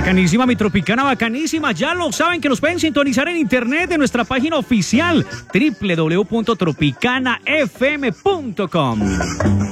Bacanísima, mi Tropicana, bacanísima. Ya lo saben que nos pueden sintonizar en internet en nuestra página oficial www.tropicanafm.com.